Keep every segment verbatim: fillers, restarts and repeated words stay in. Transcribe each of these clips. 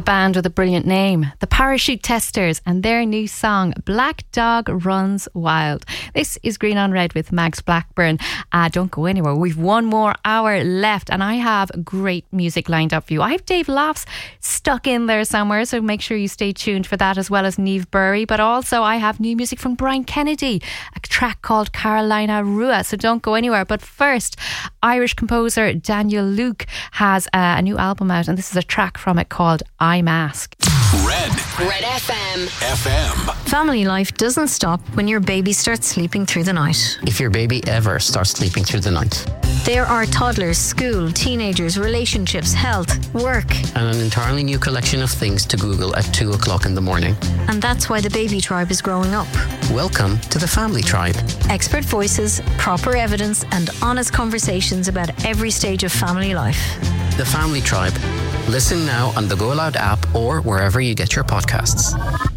band with a brilliant name, the Parachute Testers, and their new song, Black Dog Runs Wild. This is Green on Red with Mags Blackburn. Uh, don't go anywhere. We've one more hour left, and I have great music lined up for you. I have Dave Laughs stuck in there somewhere, so make sure you stay tuned for that, as well as Niamh Burry. But also, I have new music from Brian Kennedy, a track called Carolina Rua. So don't go anywhere. But first, Irish composer Daniel Luke has uh, a new album out, and this is a track from it called I Mask. Red. Red F M. F M. Family life doesn't stop when your baby starts sleeping through the night. If your baby ever starts sleeping through the night. There are toddlers, school, teenagers, relationships, health, work. And an entirely new collection of things to Google at two o'clock in the morning. And that's why the baby tribe is growing up. Welcome to the Family Tribe. Expert voices, proper evidence, and honest conversations about every stage of family life. The Family Tribe. Listen now on the Go Loud app or wherever you get your podcasts.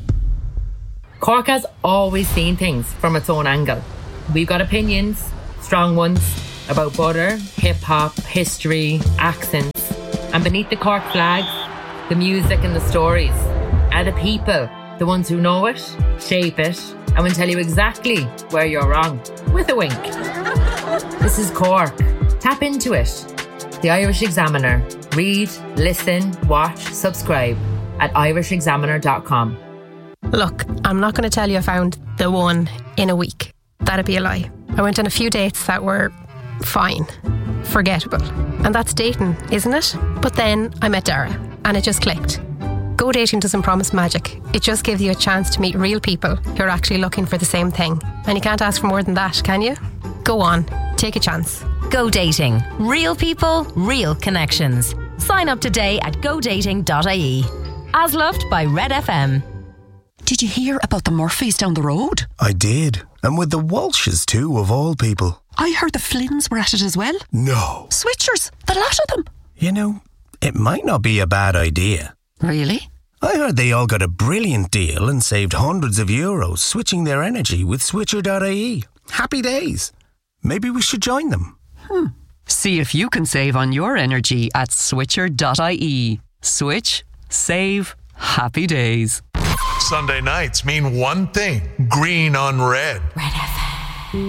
Cork has always seen things from its own angle. We've got opinions, strong ones, about butter, hip-hop, history, accents. And beneath the Cork flags, the music and the stories are the people, the ones who know it, shape it, and will tell you exactly where you're wrong, with a wink. This is Cork. Tap into it. The Irish Examiner. Read, listen, watch, subscribe at irish examiner dot com. Look, I'm not going to tell you I found the one in a week. That'd be a lie. I went on a few dates that were fine, forgettable. And that's dating, isn't it? But then I met Dara and it just clicked. Go dating doesn't promise magic. It just gives you a chance to meet real people who are actually looking for the same thing. And you can't ask for more than that, can you? Go on, take a chance. Go Dating. Real people, real connections. Sign up today at go dating dot I E. As loved by Red F M. Did you hear about the Murphys down the road? I did. And with the Walshes too, of all people. I heard the Flynns were at it as well. No. Switchers, the lot of them. You know, it might not be a bad idea. Really? I heard they all got a brilliant deal and saved hundreds of euros switching their energy with switcher dot I E. Happy days. Maybe we should join them. Hmm. See if you can save on your energy at switcher dot I E. Switch, save, happy days. Sunday nights mean one thing: green on red. Red F M.